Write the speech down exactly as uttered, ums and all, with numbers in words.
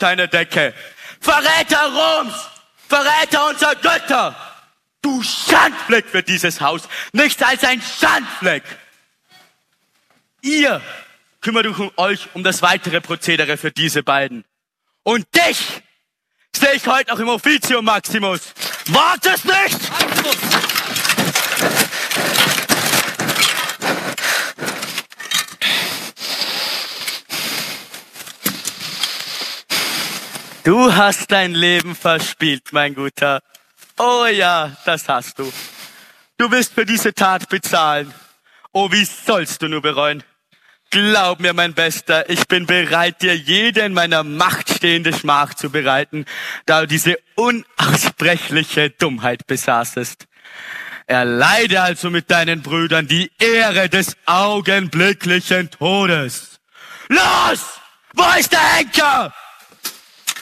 deiner Decke. Verräter Roms! Verräter unserer Götter! Du Schandfleck für dieses Haus! Nichts als ein Schandfleck! Ihr kümmert euch um euch um das weitere Prozedere für diese beiden. Und dich sehe ich heute noch im Officio, Maximus. Wartest nicht! Du hast dein Leben verspielt, mein Guter. Oh ja, das hast du. Du wirst für diese Tat bezahlen. Oh, wie sollst du nur bereuen? Glaub mir, mein Bester, ich bin bereit, dir jede in meiner Macht stehende Schmach zu bereiten, da du diese unaussprechliche Dummheit besaßest. Erleide also mit deinen Brüdern die Ehre des augenblicklichen Todes. Los! Wo ist der Henker?